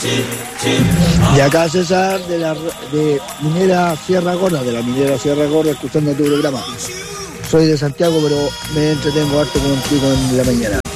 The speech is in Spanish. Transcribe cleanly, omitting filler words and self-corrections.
Y acá César de Minera Sierra Gorda, escuchando tu programa. Soy de Santiago, pero me entretengo harto contigo en la mañana.